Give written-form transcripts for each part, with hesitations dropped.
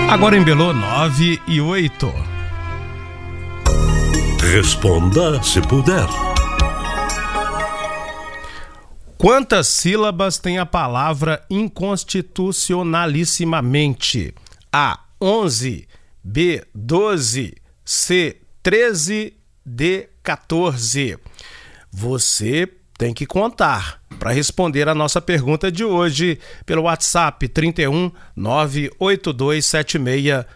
Agora em Belô, 9:08. Responda se puder. Quantas sílabas tem a palavra inconstitucionalissimamente? A, 11, B, 12, C, 13, D, 14. Você tem que contar para responder a nossa pergunta de hoje pelo WhatsApp 31 98276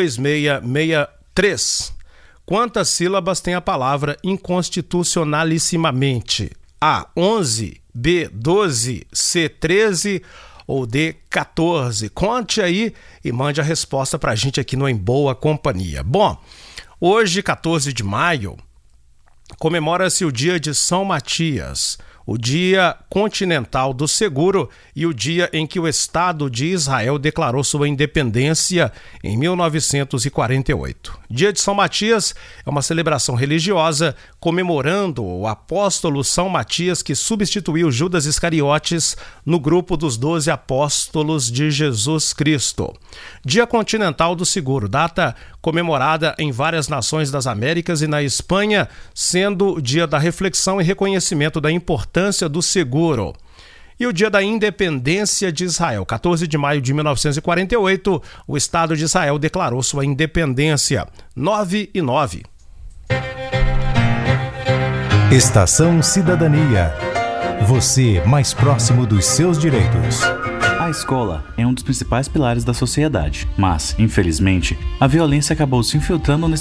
2663. Quantas sílabas tem a palavra inconstitucionalissimamente? A, 11, B, 12, C, 13 ou D, 14? Conte aí e mande a resposta para a gente aqui no Em Boa Companhia. Bom, hoje, 14 de maio, comemora-se o dia de São Matias, o Dia Continental do Seguro e o dia em que o Estado de Israel declarou sua independência em 1948. Dia de São Matias é uma celebração religiosa comemorando o apóstolo São Matias, que substituiu Judas Iscariotes no grupo dos 12 apóstolos de Jesus Cristo. Dia Continental do Seguro, data comemorada em várias nações das Américas e na Espanha, sendo o dia da reflexão e reconhecimento da importância do seguro. E o dia da independência de Israel, 14 de maio de 1948, o Estado de Israel declarou sua independência. 9:09. Estação Cidadania. Você mais próximo dos seus direitos. A escola é um dos principais pilares da sociedade, mas, infelizmente, a violência acabou se infiltrando nesse